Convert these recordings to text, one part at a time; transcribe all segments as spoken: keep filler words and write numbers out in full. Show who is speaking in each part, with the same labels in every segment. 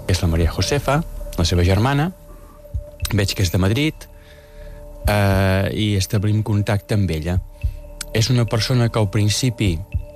Speaker 1: És la Maria Josefa, la seva germana. Veig que és de Madrid eh, i establim contacte amb ella. És una persona que al principi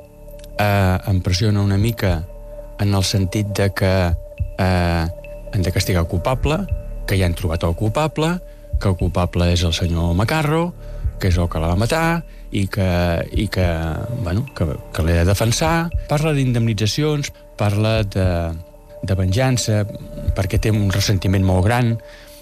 Speaker 1: eh, em pressiona una mica en el sentit de que eh, han de castigar el culpable, que ja han trobat el culpable, que el culpable és el senyor Macarro, que és el que la va matar i que, i que, bueno, que, que l'he de defensar. Parla d'indemnitzacions, parla de, de venjança, perquè té un ressentiment molt gran,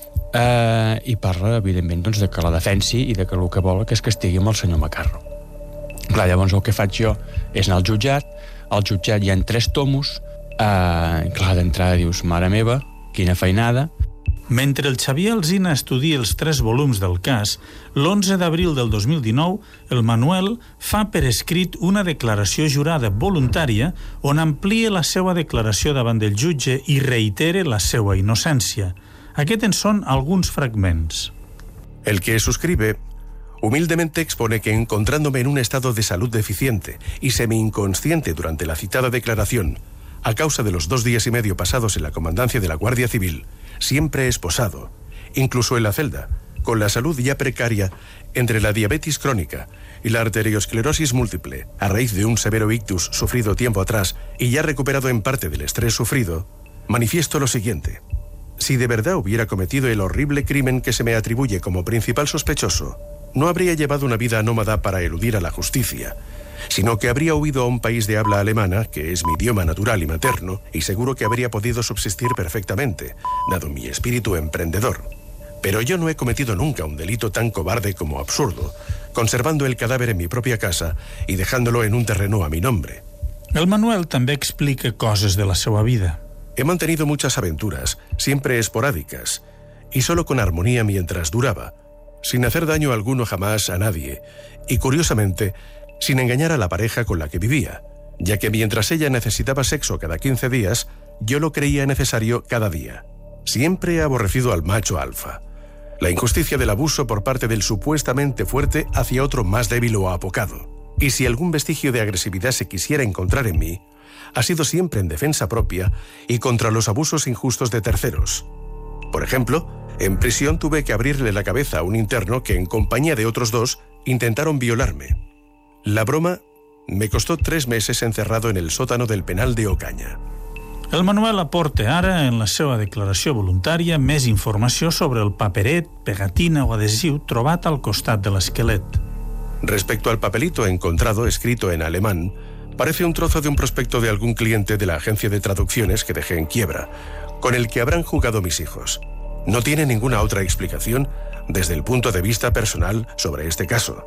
Speaker 1: eh, i parla, evidentment, doncs, de que la defensi i de que el que vol que es castigui amb el senyor Macarro. Clar, llavors el que faig jo és anar al jutjat. Al jutjat hi ha tres tomos. Eh, clar, d'entrada dius, mare meva, quina feinada.
Speaker 2: Mentre el Xavier Alsina estudia els tres volums del cas, l'onze d'abril del dos mil dinou, el Manuel fa per escrit una declaració jurada voluntària on amplia la seva declaració davant del jutge i reitere la seva innocència. Aquests en són alguns fragments.
Speaker 3: El que suscribe humildemente expone que, encontrándome en un estado de salud deficiente y semi-inconsciente durante la citada declaración, a causa de los dos días y medio pasados en la comandancia de la Guardia Civil, siempre esposado, incluso en la celda, con la salud ya precaria entre la diabetes crónica y la arteriosclerosis múltiple, a raíz de un severo ictus sufrido tiempo atrás y ya recuperado en parte del estrés sufrido, manifiesto lo siguiente. Si de verdad hubiera cometido el horrible crimen que se me atribuye como principal sospechoso, no habría llevado una vida nómada para eludir a la justicia, sino que habría huido a un país de habla alemana, que es mi idioma natural y materno, y seguro que habría podido subsistir perfectamente, dado mi espíritu emprendedor. Pero yo no he cometido nunca un delito tan cobarde como absurdo, conservando el cadáver en mi propia casa y dejándolo en un terreno a mi nombre.
Speaker 2: El Manuel també explica coses de la seva vida.
Speaker 3: He mantenido muchas aventuras, siempre esporádicas, y solo con armonía mientras duraba, sin hacer daño alguno jamás a nadie, y curiosamente, sin engañar a la pareja con la que vivía, ya que mientras ella necesitaba sexo cada quince días, yo lo creía necesario cada día. Siempre he aborrecido al macho alfa. La injusticia del abuso por parte del supuestamente fuerte hacia otro más débil o apocado. Y si algún vestigio de agresividad se quisiera encontrar en mí, ha sido siempre en defensa propia y contra los abusos injustos de terceros. Por ejemplo, en prisión tuve que abrirle la cabeza a un interno que, en compañía de otros dos, intentaron violarme. La broma me costó tres meses encerrado en el sótano del penal de Ocaña.
Speaker 2: El Manuel aporta ara, en la seva declaració voluntària, més informació sobre el paperet, pegatina o adhesiu trobat al costat de l'esquelet.
Speaker 3: Respecto al papelito encontrado escrito en alemán, parece un trozo de un prospecto de algún cliente de la agencia de traducciones que dejé en quiebra, con el que habrán jugado mis hijos. No tiene ninguna otra explicación desde el punto de vista personal sobre este caso.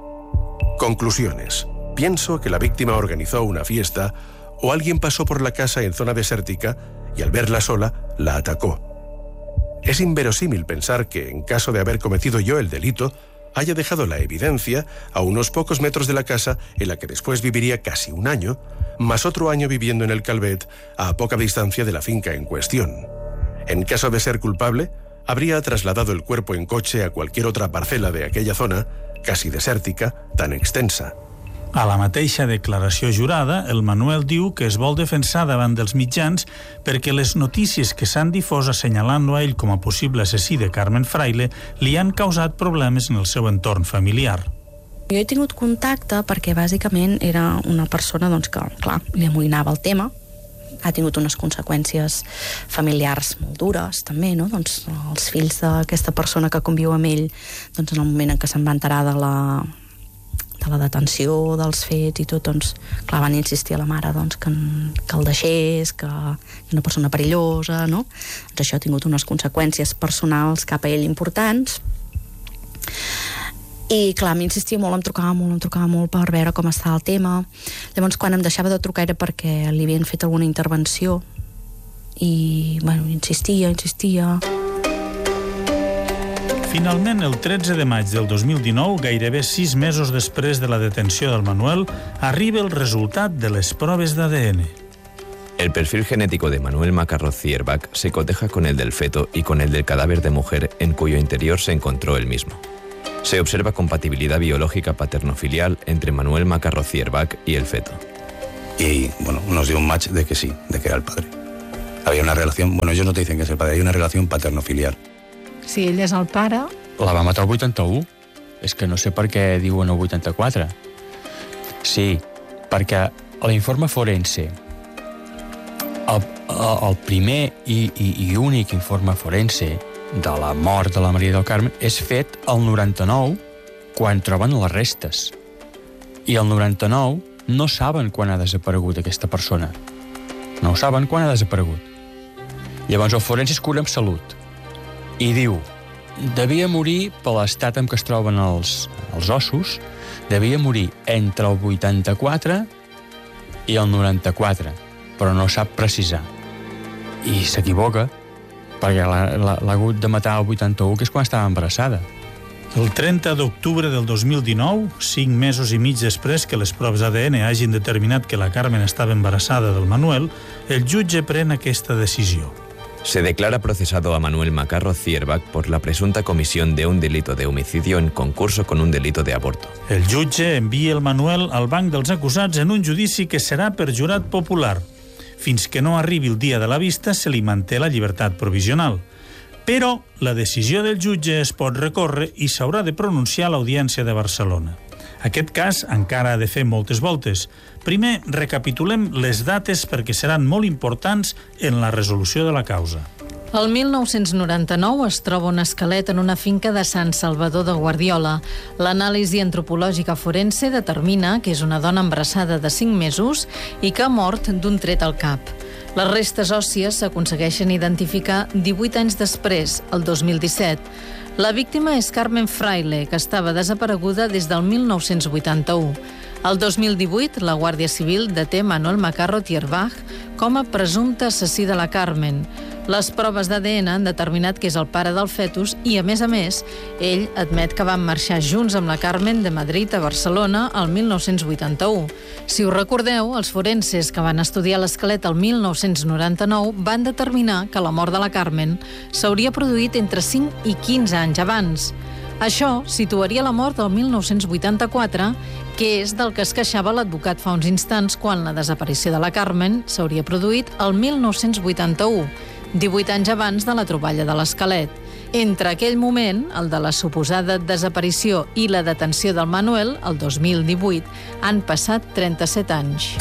Speaker 3: Conclusiones. Pienso que la víctima organizó una fiesta o alguien pasó por la casa en zona desértica y al verla sola, la atacó. Es inverosímil pensar que, en caso de haber cometido yo el delito, haya dejado la evidencia a unos pocos metros de la casa en la que después viviría casi un año, más otro año viviendo en el Calvet, a poca distancia de la finca en cuestión. En caso de ser culpable, habría trasladado el cuerpo en coche a cualquier otra parcela de aquella zona, casi desèrtica, tan extensa.
Speaker 2: A la mateixa declaració jurada, el Manuel diu que es vol defensar davant dels mitjans perquè les notícies que s'han difós assenyalant-lo a ell com a possible assassí de Carmen Fraile li han causat problemes en el seu entorn familiar.
Speaker 4: Jo he tingut contacte perquè bàsicament era una persona doncs, que, clar, li amoïnava el tema. Ha tingut unes conseqüències familiars molt dures, també, no? Doncs els fills d'aquesta persona que conviu amb ell, doncs en el moment en què se'n va enterar de la, de la detenció, dels fets i tot, doncs, clar, van insistir a la mare doncs, que, que el deixés, que és una persona perillosa, no? Doncs això ha tingut unes conseqüències personals cap a ell importants. I, clar, m'insistia molt, em trucava molt, em trucava molt per veure com estava el tema. Llavors, quan em deixava de trucar era perquè li havien fet alguna intervenció i, bueno, insistia, insistia.
Speaker 2: Finalment, el tretze de maig del dos mil dinou, gairebé sis mesos després de la detenció del Manuel, arriba el resultat de les proves d'A D N.
Speaker 5: El perfil genético de Manuel Macarro Zierbach se coteja con el del feto y con el del cadáver de mujer en cuyo interior se encontró el mismo. Se observa compatibilidad biológica paterno-filial entre Manuel Macarro Zierbach y el feto.
Speaker 6: Y, bueno, nos dio un match de que sí, de que era el padre. Había una relación, bueno, ellos no te dicen que es el padre, hay una relación paterno-filial.
Speaker 7: Si ell és el pare...
Speaker 1: La va matar el vuitanta-u. És que no sé per què diuen el vuitanta-quatre. Sí, perquè l'informe forense, el, el primer i, i, i únic informe forense de la mort de la Maria del Carmen és fet el noranta-nou, quan troben les restes. I el noranta-nou no saben quan ha desaparegut aquesta persona. No ho saben quan ha desaparegut. Llavors el forense es cura amb salut i diu: devia morir per l'estat en què es troben els, els ossos, devia morir entre el vuitanta-quatre i el noranta-quatre, però no sap precisar. I s'equivoca, perquè l'ha hagut de matar el vuitanta-u, que és quan estava embarassada.
Speaker 2: El trenta d'octubre del dos mil dinou, cinc mesos i mig després que les proves A D N hagin determinat que la Carmen estava embarassada del Manuel, el jutge pren aquesta decisió.
Speaker 5: Se declara procesado a Manuel Macarro Cierbach por la presunta comisión de un delito de homicidio en concurso con un delito de aborto.
Speaker 2: El jutge envia el Manuel al banc dels acusats en un judici que serà per jurat popular. Fins que no arribi el dia de la vista se li manté la llibertat provisional. Però la decisió del jutge es pot recórrer i s'haurà de pronunciar a l'Audiència de Barcelona. Aquest cas encara ha de fer moltes voltes. Primer, recapitulem les dates perquè seran molt importants en la resolució de la causa.
Speaker 7: El mil nou-cents noranta-nou es troba un esquelet en una finca de Sant Salvador de Guardiola. L'anàlisi antropològica forense determina que és una dona embarassada de cinc mesos i que ha mort d'un tret al cap. Les restes òssies s'aconsegueixen identificar divuit anys després, el dos mil disset. La víctima és Carmen Fraile, que estava desapareguda des del mil nou-cents vuitanta-u. El dos mil divuit, la Guàrdia Civil deté Manuel Macarro Cierbach com a presumpte assassí de la Carmen. Les proves d'A D N han determinat que és el pare del fetus i, a més a més, ell admet que van marxar junts amb la Carmen de Madrid a Barcelona el mil nou-cents vuitanta-u. Si us recordeu, els forenses que van estudiar l'esquelet el mil nou-cents noranta-nou van determinar que la mort de la Carmen s'hauria produït entre cinc i quinze anys abans. Això situaria la mort del mil nou-cents vuitanta-quatre, que és del que es queixava l'advocat fa uns instants quan la desaparició de la Carmen s'hauria produït el mil nou-cents vuitanta-u, divuit anys abans de la troballa de l'esquelet. Entre aquell moment, el de la suposada desaparició i la detenció del Manuel, el dos mil divuit, han passat trenta-set anys.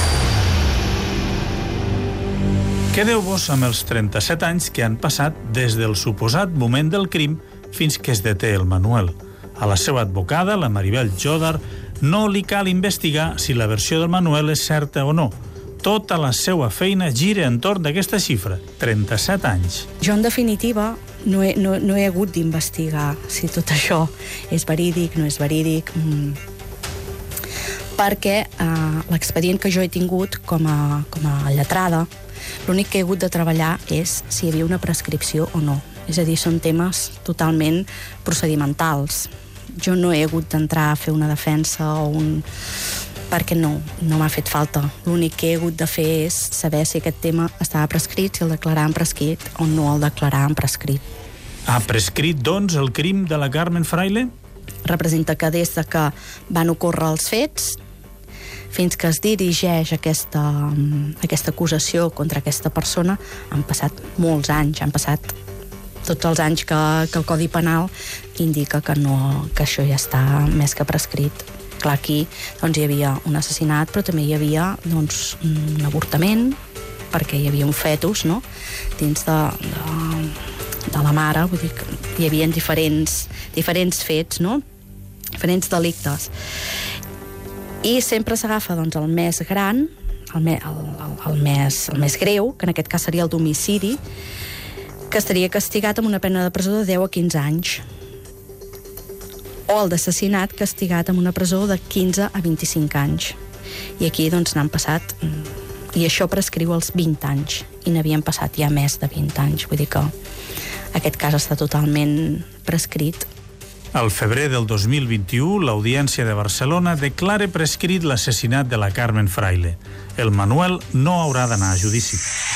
Speaker 2: Quedeu-vos amb els trenta-set anys que han passat des del suposat moment del crim fins que es deté el Manuel. A la seva advocada, la Maribel Jodar, no li cal investigar si la versió del Manuel és certa o no. Tota la seva feina gira entorn d'aquesta xifra, trenta-set anys.
Speaker 4: Jo, en definitiva, no he, no, no he hagut d'investigar si tot això és verídic, no és verídic, mm. perquè eh, l'expedient que jo he tingut com a, com a lletrada, l'únic que he hagut de treballar és si hi havia una prescripció o no. És a dir, són temes totalment procedimentals. Jo no he hagut d'entrar a fer una defensa o un... perquè no, no m'ha fet falta. L'únic que he hagut de fer és saber si aquest tema estava prescrit, si el declaraven prescrit o no el declaraven prescrit.
Speaker 2: Ha prescrit, doncs, el crim de la Carmen Fraile?
Speaker 4: Representa que des de que van ocórrer els fets fins que es dirigeix aquesta, aquesta acusació contra aquesta persona han passat molts anys, han passat tots els anys que, que el Codi Penal indica que, no, que això ja està més que prescrit. Clar, aquí doncs, hi havia un assassinat, però també hi havia doncs, un avortament, perquè hi havia un fetus, no?, dins de, de, de la mare. Vull dir que hi havia diferents, diferents fets, no?, diferents delictes. I sempre s'agafa doncs, el més gran, el, me, el, el, el, més, el més greu, que en aquest cas seria el d'homicidi, que estaria castigat amb una pena de presó de deu a quinze anys. O el d'assassinat, castigat amb una presó de quinze a vint-i-cinc anys. I aquí doncs n'han passat... I això prescriu els vint anys. I n'havien passat ja més de vint anys. Vull dir que aquest cas està totalment prescrit.
Speaker 2: Al febrer del dos mil vint-i-u, l'Audiència de Barcelona declara prescrit l'assassinat de la Carmen Fraile. El Manuel no haurà d'anar a judici.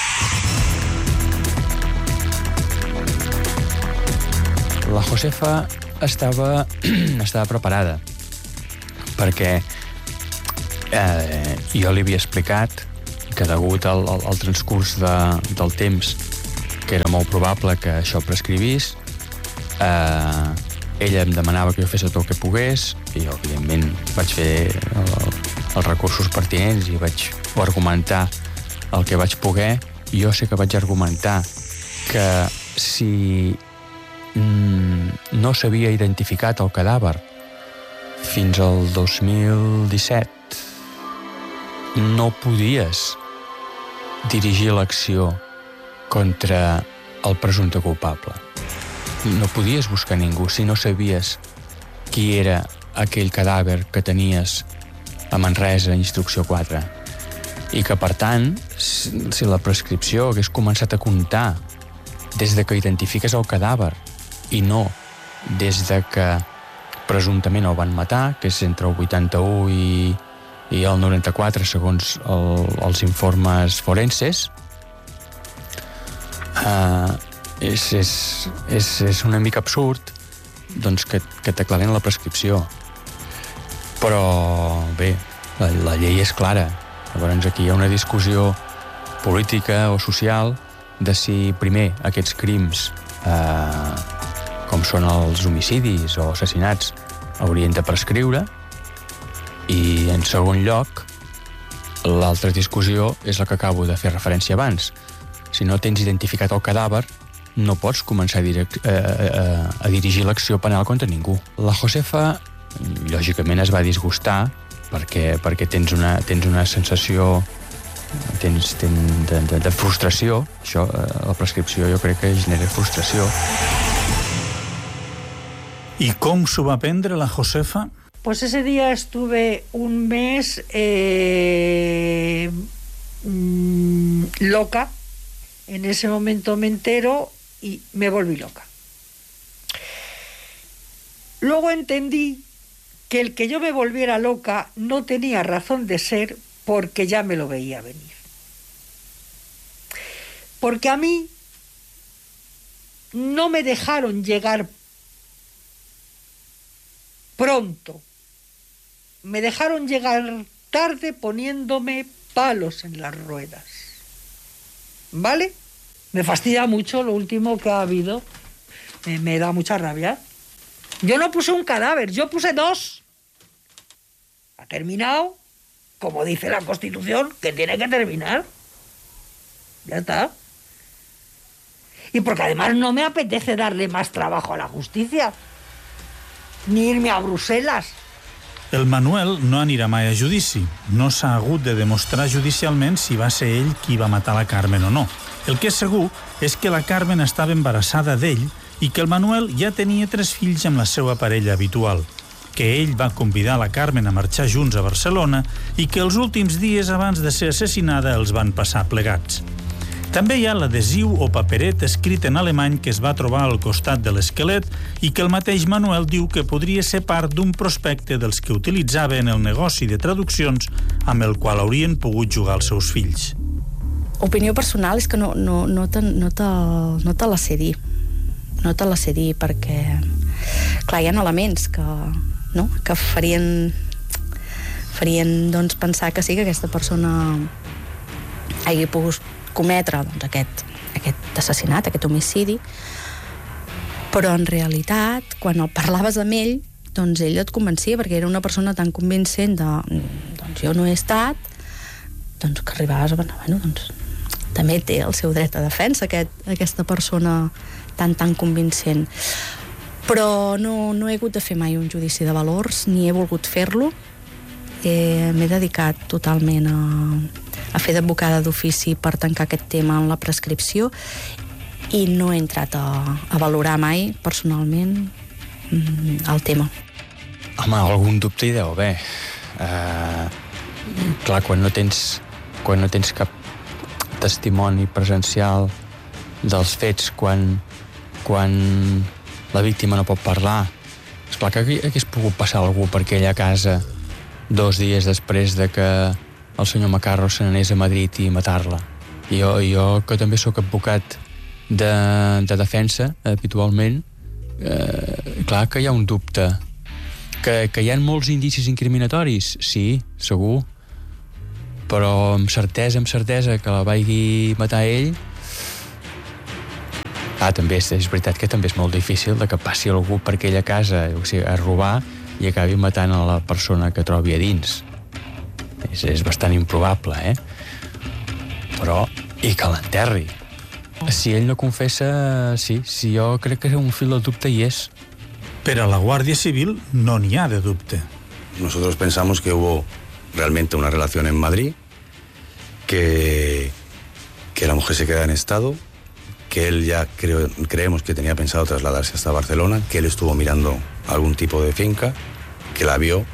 Speaker 1: La Josefa estava, estava preparada perquè eh, jo li havia explicat que degut al, al, al transcurs de, del temps, que era molt probable que això prescrivís, eh, ella em demanava que jo fes tot el que pogués, i jo, evidentment, vaig fer el, els recursos pertinents i vaig argumentar el que vaig poder. I jo sé que vaig argumentar que si mm, no s'havia identificat el cadàver fins al dos mil disset, no podies dirigir l'acció contra el presumpte culpable. No podies buscar ningú si no sabies qui era aquell cadàver que tenies a Manresa, instrucció quatre. I que, per tant, si la prescripció hagués començat a comptar des de que identifiques el cadàver i no des de que presumptament el van matar, que és entre el vuitanta-u i, i el noranta-quatre, segons el, els informes forenses, eh, és, és, és, és una mica absurd doncs, que, que t'aclarin la prescripció. Però, bé, la, la llei és clara. Llavors aquí hi ha una discussió política o social de si, primer, aquests crims, eh, com són els homicidis o assassinats, haurien de prescriure, i, en segon lloc, l'altra discussió és la que acabo de fer referència abans. Si no tens identificat el cadàver, no pots començar a, direc- a, a, a dirigir l'acció penal contra ningú. La Josefa, lògicament, es va disgustar perquè, perquè tens, una, tens una sensació tens, tens de, de, de frustració. Això, la prescripció, jo crec que genera frustració.
Speaker 2: ¿Y cómo s'ho va prendre la Josefa?
Speaker 8: Pues ese día estuve un mes eh, mmm, loca. En ese momento me entero y me volví loca. Luego entendí que el que yo me volviera loca no tenía razón de ser, porque ya me lo veía venir. Porque a mí no me dejaron llegar pronto. Me dejaron llegar tarde poniéndome palos en las ruedas. ¿Vale? Me fastidia mucho lo último que ha habido. Me, me da mucha rabia. Yo no puse un cadáver, yo puse dos. Ha terminado, como dice la Constitución, que tiene que terminar. Ya está. Y porque además no me apetece darle más trabajo a la justicia, ni irme a Bruselas.
Speaker 2: El Manuel no anirà mai a judici. No s'ha hagut de demostrar judicialment si va ser ell qui va matar la Carmen o no. El que és segur és que la Carmen estava embarassada d'ell i que el Manuel ja tenia tres fills amb la seva parella habitual, que ell va convidar la Carmen a marxar junts a Barcelona i que els últims dies abans de ser assassinada els van passar plegats. També hi ha l'adhesiu o paperet escrit en alemany que es va trobar al costat de l'esquelet i que el mateix Manuel diu que podria ser part d'un prospecte dels que utilitzava en el negoci de traduccions amb el qual haurien pogut jugar els seus fills.
Speaker 4: Opinió personal és que no, no, no, te, no, te, no te la sé dir. No te la sé dir perquè, clar, hi ha elements que, no? que farien, farien doncs, pensar que sí, que aquesta persona hagi pogut cometre doncs, aquest, aquest assassinat, aquest homicidi, però en realitat, quan el parlaves amb ell, doncs ell et convencia, perquè era una persona tan convincent de, doncs jo no he estat, doncs que arribaves a pensar, bueno, doncs també té el seu dret a defensa, aquest, aquesta persona tan, tan convincent. Però no, no he hagut de fer mai un judici de valors, ni he volgut fer-lo. Eh, m'he dedicat totalment a, a fer d'advocada d'ofici per tancar aquest tema en la prescripció i no he entrat a, a valorar mai personalment mm, el tema.
Speaker 1: Home, algun dubte hi deu haver. Uh, clar, quan no tens quan no tens cap testimoni presencial dels fets, quan, quan la víctima no pot parlar, esclar que hagués pogut passar algú per aquella casa dos dies després de que el senyor Macarro se n'anés a Madrid i matar-la. I jo, jo que també sóc advocat de, de defensa, habitualment, eh, clar que hi ha un dubte. Que, que hi ha molts indicis incriminatoris, sí, segur, però amb certesa, amb certesa que la vagi matar ell. Ah, també és, és veritat que també és molt difícil de que passi algú per aquella casa, o sigui, a robar i acabi matant a la persona que trobi a dins. És, és bastant improbable, eh? Però, i que l'enterri. Si ell no confessa, sí, sí, jo crec que un fil de dubte hi és.
Speaker 2: Per a la Guàrdia Civil no n'hi ha de dubte.
Speaker 6: Nosotros pensamos que hubo realmente una relación en Madrid, que, que la mujer se queda en estado, que él ya creo, creemos que tenía pensado trasladarse hasta Barcelona, que él estuvo mirando algún tipo de finca, que la vio,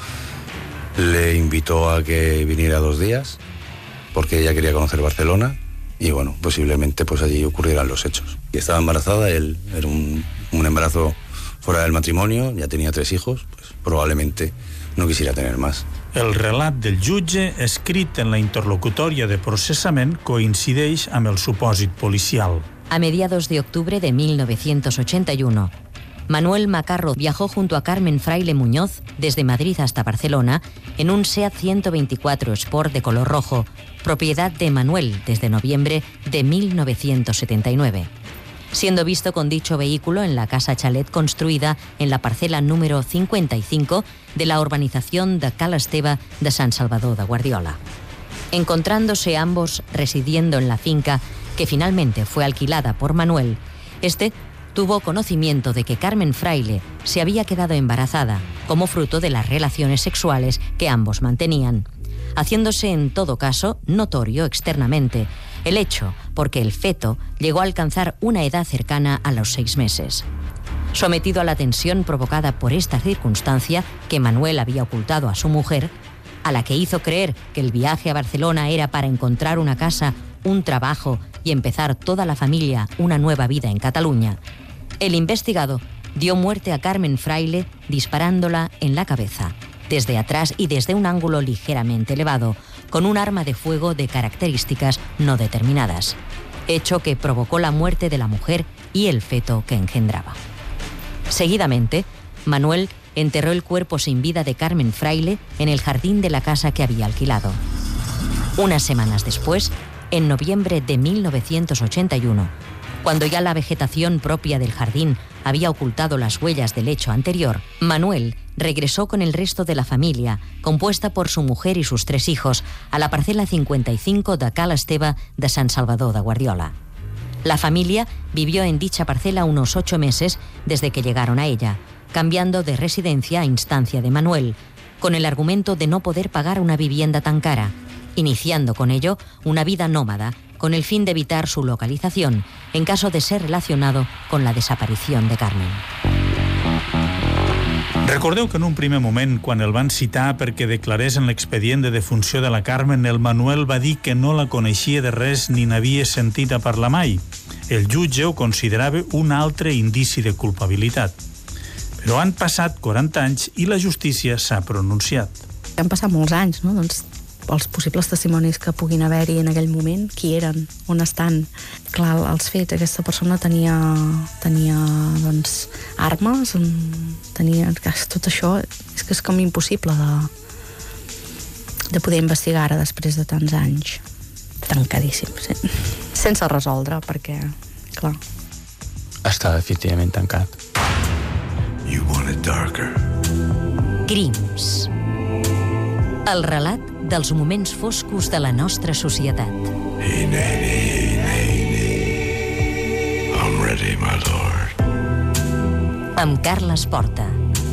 Speaker 6: le invitó a que viniera dos días, porque ella quería conocer Barcelona, y bueno, posiblemente pues allí ocurrieran los hechos. Y estaba embarazada, él era un, un embarazo fuera del matrimonio, ya tenía tres hijos, pues probablemente no quisiera tener más.
Speaker 2: El relat del jutge, escrit en la interlocutòria de processament, coincideix amb el supòsit policial.
Speaker 9: A mediados de octubre de mil novecientos ochenta y uno, Manuel Macarro viajó junto a Carmen Fraile Muñoz desde Madrid hasta Barcelona en un SEAT ciento veinticuatro Sport de color rojo, propiedad de Manuel desde noviembre de mil novecientos setenta y nueve. Siendo visto con dicho vehículo en la casa chalet construida en la parcela número cincuenta y cinco de la urbanización de Cal Esteve de San Salvador de Guardiola. Encontrándose ambos residiendo en la finca que finalmente fue alquilada por Manuel, este tuvo conocimiento de que Carmen Fraile se había quedado embarazada como fruto de las relaciones sexuales que ambos mantenían, haciéndose en todo caso notorio externamente el hecho porque el feto llegó a alcanzar una edad cercana a los seis meses. Sometido a la tensión provocada por esta circunstancia que Manuel había ocultado a su mujer, a la que hizo creer que el viaje a Barcelona era para encontrar una casa, un trabajo y empezar toda la familia una nueva vida en Cataluña, el investigado dio muerte a Carmen Fraile disparándola en la cabeza, desde atrás y desde un ángulo ligeramente elevado, con un arma de fuego de características no determinadas, hecho que provocó la muerte de la mujer y el feto que engendraba. Seguidamente, Manuel enterró el cuerpo sin vida de Carmen Fraile en el jardín de la casa que había alquilado. Unas semanas después, en noviembre de mil novecientos ochenta y uno, cuando ya la vegetación propia del jardín había ocultado las huellas del hecho anterior, Manuel regresó con el resto de la familia, compuesta por su mujer y sus tres hijos, a la parcela cincuenta y cinco de Cal Esteve de San Salvador de Guardiola. La familia vivió en dicha parcela unos ocho meses desde que llegaron a ella, cambiando de residencia a instancia de Manuel, con el argumento de no poder pagar una vivienda tan cara, iniciando con ello una vida nómada, con el fin de evitar su localización en caso de ser relacionado con la desaparición de Carmen.
Speaker 2: Recordeu que en un primer moment, quan el van citar perquè declarés en l'expedient de defunció de la Carmen, el Manuel va dir que no la coneixia de res ni n'havia sentit a parlar mai. El jutge ho considerava un altre indici de culpabilitat. Però han passat quaranta anys i la justícia s'ha pronunciat.
Speaker 4: Han passat molts anys, no? Doncs els possibles testimonis que puguin haver-hi en aquell moment, qui eren, on estan. Clar, els fets, aquesta persona tenia, tenia doncs, armes, tenia, tot això és que és com impossible de, de poder investigar ara després de tants anys. Tancadíssim, sí. Sense resoldre, perquè, clar...
Speaker 1: Està definitivament tancat.
Speaker 10: You want it darker.
Speaker 9: Crims. El relat dels moments foscos de la nostra societat.
Speaker 10: Hey, Nanny, Nanny. I'm ready, my lord.
Speaker 9: Amb Carles Porta.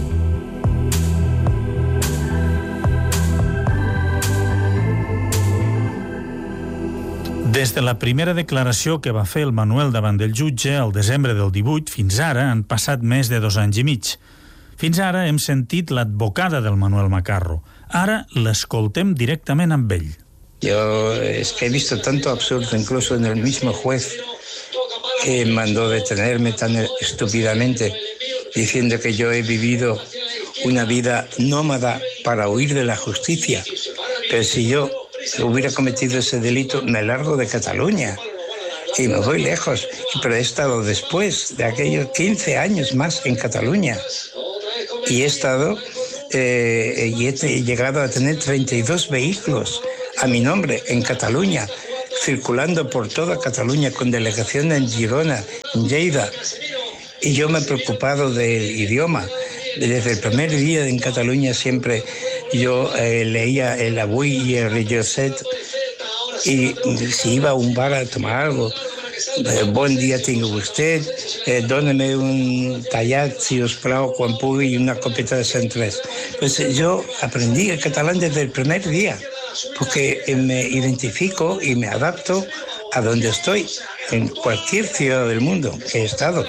Speaker 2: Des de la primera declaració que va fer el Manuel davant del jutge al desembre del divuit fins ara han passat més de dos anys i mig. Fins ara hem sentit l'advocada del Manuel Macarro. Ara l'escoltem directament amb ell.
Speaker 11: Yo es que he visto tanto absurdo incluso en el mismo juez que mandó detenerme tan estúpidamente diciendo que yo he vivido una vida nómada para huir de la justicia. Pero si yo hubiera cometido ese delito me largo de Cataluña y me voy lejos. Pero he estado después de aquellos quince años más en Cataluña. Y he estado eh, y he llegado a tener treinta y dos vehículos a mi nombre en Cataluña, circulando por toda Cataluña con delegación en Girona, en Lleida. Y yo me he preocupado del idioma. Desde el primer día en Cataluña siempre yo eh, leía el Avui y el Rejoset, y si iba a un bar a tomar algo, eh, buen día tengo usted, eh, dóneme un tallat, si os plau, quan pugui, y una copeta de Sant Tres. Pues eh, yo aprendí el catalán desde el primer día, porque eh, me identifico y me adapto a donde estoy, en cualquier ciudad del mundo que he estado.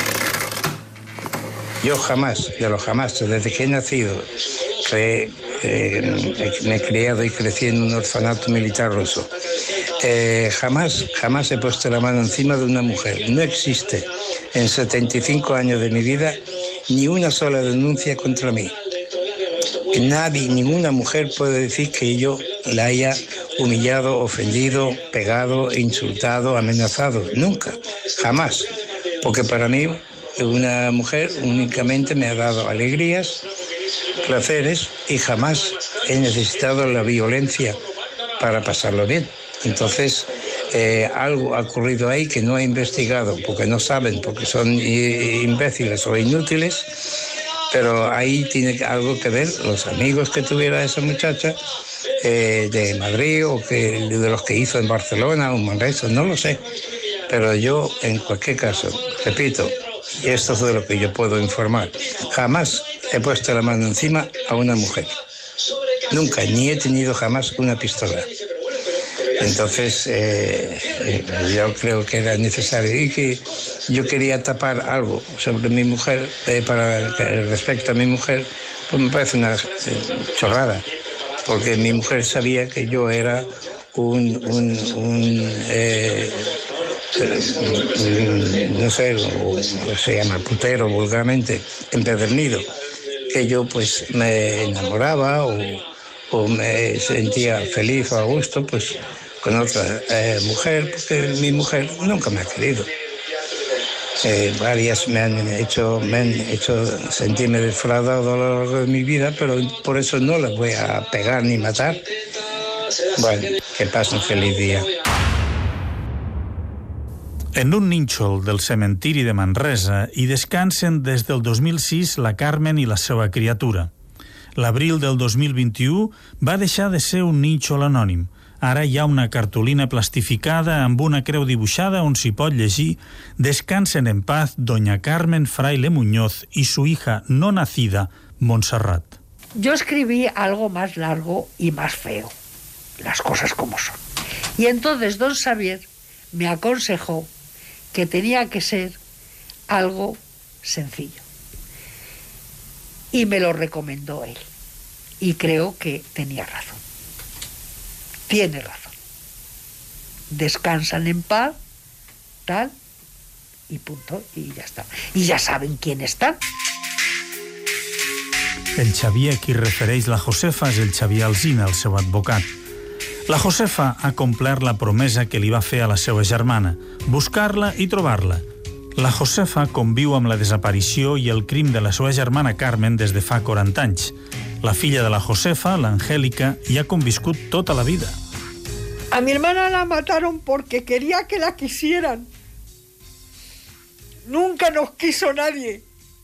Speaker 11: Yo jamás, de lo jamás, desde que he nacido, que, eh, me he criado y crecí en un orfanato militar ruso, eh, jamás, jamás he puesto la mano encima de una mujer. No existe en setenta y cinco años de mi vida ni una sola denuncia contra mí. Nadie, ninguna mujer puede decir que yo la haya humillado, ofendido, pegado, insultado, amenazado. Nunca, jamás. Porque para mí una mujer únicamente me ha dado alegrías, placeres, y jamás he necesitado la violencia para pasarlo bien. Entonces, eh, algo ha ocurrido ahí que no he investigado, porque no saben, porque son imbéciles o inútiles, pero ahí tiene algo que ver los amigos que tuviera esa muchacha eh, de Madrid, o que, de los que hizo en Barcelona o en Manresa, no lo sé. Pero yo, en cualquier caso, repito, y esto es de lo que yo puedo informar, jamás he puesto la mano encima a una mujer. Nunca, ni he tenido jamás una pistola. Entonces, eh, eh, yo creo que era necesario, y que yo quería tapar algo sobre mi mujer, eh, para respecto a mi mujer, pues me parece una eh, chorrada, porque mi mujer sabía que yo era un, un, un eh, no sé, o se llama putero vulgarmente, empedernido, que yo pues me enamoraba o, o me sentía feliz o a gusto pues con otra eh, mujer, porque mi mujer nunca me ha querido. Eh, varias me han hecho me han hecho sentirme defraudado a lo largo de mi vida, pero por eso no las voy a pegar ni matar. Bueno, que pasen feliz día.
Speaker 2: En un nínxol del cementiri de Manresa hi descansen des del dos mil sis la Carmen i la seva criatura. L'abril del dos mil vint-i-u va deixar de ser un nínxol anònim. Ara hi ha una cartolina plastificada amb una creu dibuixada on s'hi pot llegir «Descansen en paz doña Carmen Fraile Muñoz y su hija no nacida, Montserrat».
Speaker 8: Yo escribí algo más largo y más feo, las cosas como son. Y entonces don Xavier me aconsejó que tenía que ser algo sencillo. Y me lo recomendó él. Y creo que tenía razón. Tiene razón. Descansan en paz, tal, y punto, y ya está. Y ya saben quién están.
Speaker 2: El Xavier a qui refereix la Josefa és el Xavier Alsina, el seu advocat. La Josefa ha complert la promesa que li va fer a la seva germana, buscar-la i trobar-la. La Josefa conviu amb la desaparició i el crim de la seva germana Carmen des de fa quaranta anys. La filla de la Josefa, l'Angélica, hi ha conviscut tota la vida.
Speaker 8: A mi hermana la mataron porque quería que la quisieran. Nunca nos quiso nadie.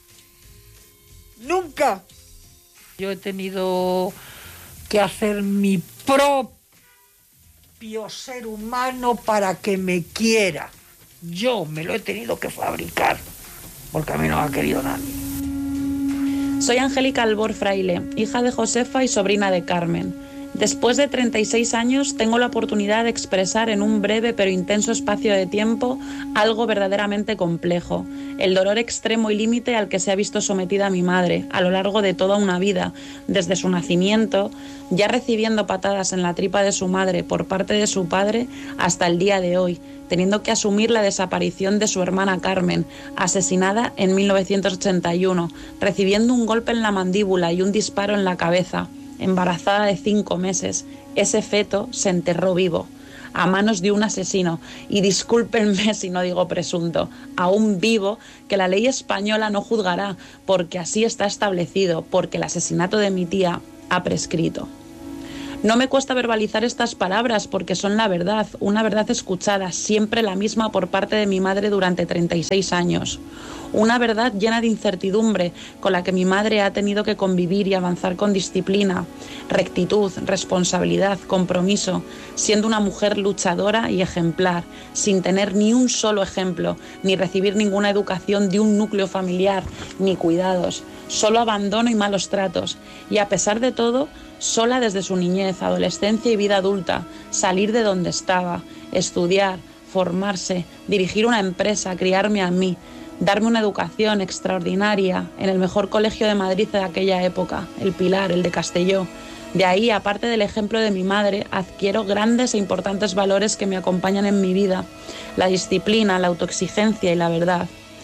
Speaker 8: Nunca. Yo he tenido que hacer mi propio ser humano para que me quiera. Yo me lo he tenido que fabricar, porque a mí no me ha querido nadie.
Speaker 12: Soy Angélica Albor Fraile, hija de Josefa y sobrina de Carmen. Después de treinta y seis años tengo la oportunidad de expresar en un breve pero intenso espacio de tiempo algo verdaderamente complejo, el dolor extremo y límite al que se ha visto sometida mi madre a lo largo de toda una vida, desde su nacimiento, ya recibiendo patadas en la tripa de su madre por parte de su padre, hasta el día de hoy, teniendo que asumir la desaparición de su hermana Carmen, asesinada en mil novecientos ochenta y uno, recibiendo un golpe en la mandíbula y un disparo en la cabeza. Embarazada de cinco meses, ese feto se enterró vivo, a manos de un asesino, y discúlpenme si no digo presunto, aún vivo, que la ley española no juzgará, porque así está establecido, porque el asesinato de mi tía ha prescrito. No me cuesta verbalizar estas palabras porque son la verdad, una verdad escuchada, siempre la misma por parte de mi madre durante treinta y seis años. Una verdad llena de incertidumbre con la que mi madre ha tenido que convivir y avanzar con disciplina, rectitud, responsabilidad, compromiso, siendo una mujer luchadora y ejemplar, sin tener ni un solo ejemplo, ni recibir ninguna educación de un núcleo familiar, ni cuidados, solo abandono y malos tratos. Y a pesar de todo, sola desde su niñez, adolescencia y vida adulta, salir de donde estaba, estudiar, formarse, dirigir una empresa, criarme a mí, darme una educación extraordinaria en el mejor colegio de Madrid de aquella época, el Pilar, el de Castelló. De ahí, aparte del ejemplo de mi madre, adquiero grandes e importantes valores que me acompañan en mi vida: la disciplina, la autoexigencia y la verdad.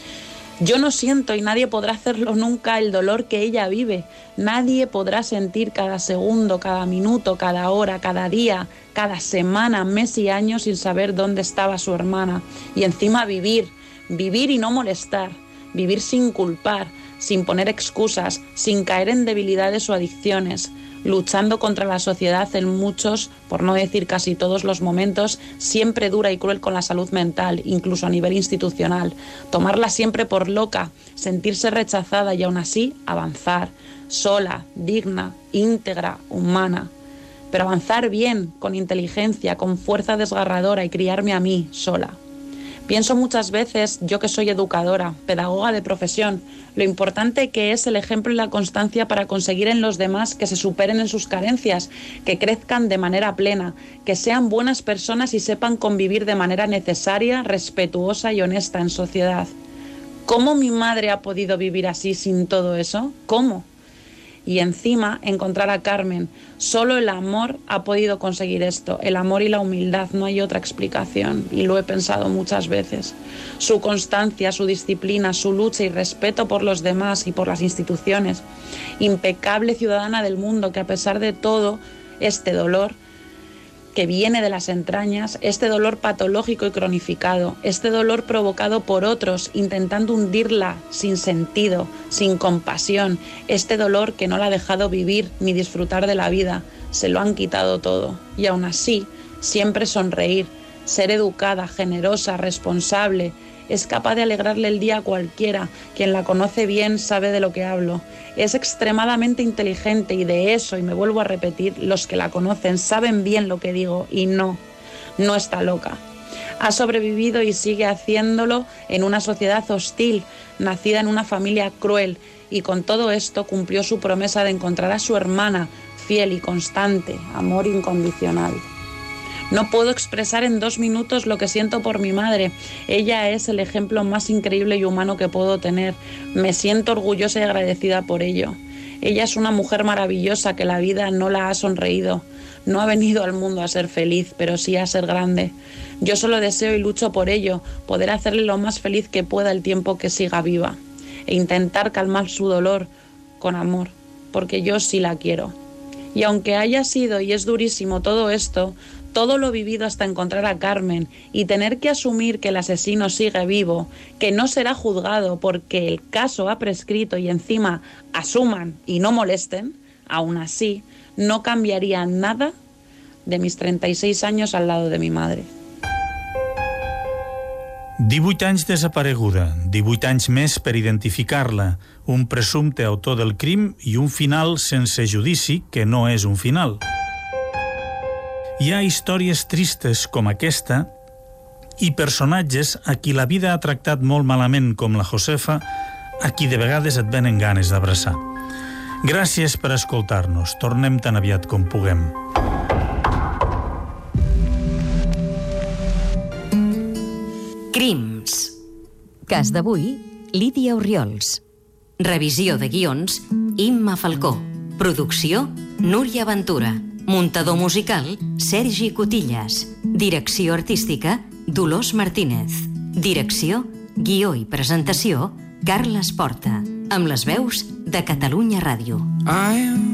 Speaker 12: Yo no siento, y nadie podrá hacerlo nunca, el dolor que ella vive. Nadie podrá sentir cada segundo, cada minuto, cada hora, cada día, cada semana, mes y año sin saber dónde estaba su hermana. Y encima vivir, vivir y no molestar, vivir sin culpar, sin poner excusas, sin caer en debilidades o adicciones, luchando contra la sociedad en muchos, por no decir casi todos los momentos, siempre dura y cruel con la salud mental, incluso a nivel institucional, tomarla siempre por loca, sentirse rechazada y aún así avanzar, sola, digna, íntegra, humana. Pero avanzar bien, con inteligencia, con fuerza desgarradora y criarme a mí sola. Pienso muchas veces, yo que soy educadora, pedagoga de profesión, lo importante que es el ejemplo y la constancia para conseguir en los demás que se superen en sus carencias, que crezcan de manera plena, que sean buenas personas y sepan convivir de manera necesaria, respetuosa y honesta en sociedad. ¿Cómo mi madre ha podido vivir así sin todo eso? ¿Cómo? Y encima encontrar a Carmen. Solo el amor ha podido conseguir esto, el amor y la humildad, no hay otra explicación, y lo he pensado muchas veces. Su constancia, su disciplina, su lucha y respeto por los demás y por las instituciones. Impecable ciudadana del mundo que, a pesar de todo este dolor que viene de las entrañas, este dolor patológico y cronificado, este dolor provocado por otros intentando hundirla sin sentido, sin compasión, este dolor que no la ha dejado vivir ni disfrutar de la vida, se lo han quitado todo. Y aún así, siempre sonreír, ser educada, generosa, responsable, es capaz de alegrarle el día a cualquiera. Quien la conoce bien sabe de lo que hablo. Es extremadamente inteligente y de eso, y me vuelvo a repetir, los que la conocen saben bien lo que digo y no, no está loca. Ha sobrevivido y sigue haciéndolo en una sociedad hostil, nacida en una familia cruel, y con todo esto cumplió su promesa de encontrar a su hermana, fiel y constante, amor incondicional. No puedo expresar en dos minutos lo que siento por mi madre. Ella es el ejemplo más increíble y humano que puedo tener. Me siento orgullosa y agradecida por ello. Ella es una mujer maravillosa que la vida no la ha sonreído. No ha venido al mundo a ser feliz, pero sí a ser grande. Yo solo deseo y lucho por ello, poder hacerle lo más feliz que pueda el tiempo que siga viva. E intentar calmar su dolor con amor, porque yo sí la quiero. Y aunque haya sido y es durísimo todo esto, todo lo vivido hasta encontrar a Carmen y tener que asumir que el asesino sigue vivo, que no será juzgado porque el caso ha prescrito y encima asuman y no molesten, aún así no cambiaría nada de mis treinta y seis años al lado de mi madre.
Speaker 2: divuit anys desapareguda, divuit anys més per identificar-la, un presumpte autor del crim i un final sense judici que no és un final. Hi ha històries tristes com aquesta i personatges a qui la vida ha tractat molt malament com la Josefa, a qui de vegades et venen ganes d'abraçar. Gràcies per escoltar-nos. Tornem tan aviat com puguem.
Speaker 9: Crims. Cas d'avui, Lídia Orriols. Revisió de guions, Imma Falcó. Producció, Núria Ventura. Muntador musical, Sergi Cotillas. Direcció artística, Dolors Martínez. Direcció, guió i presentació, Carles Porta. Amb les veus de Catalunya Ràdio.